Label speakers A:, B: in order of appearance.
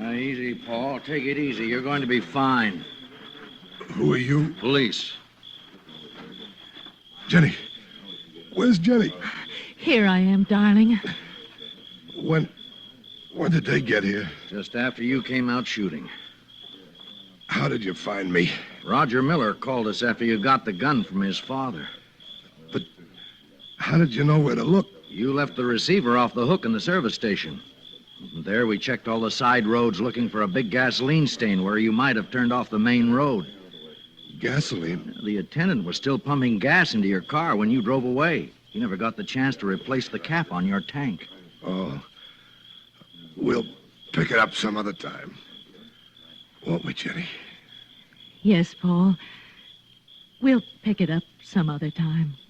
A: Easy, Paul. Take it easy. You're going to be fine.
B: Who are you?
A: Police.
B: Jenny. Where's Jenny?
C: Here I am, darling.
B: When did they get here?
A: Just after you came out shooting.
B: How did you find me?
A: Roger Miller called us after you got the gun from his father.
B: But how did you know where to look?
A: You left the receiver off the hook in the service station. There we checked all the side roads looking for a big gasoline stain where you might have turned off the main road.
B: Gasoline?
A: The attendant was still pumping gas into your car when you drove away. You never got the chance to replace the cap on your tank.
B: Oh. We'll pick it up some other time. Won't we, Jenny?
C: Yes, Paul. We'll pick it up some other time.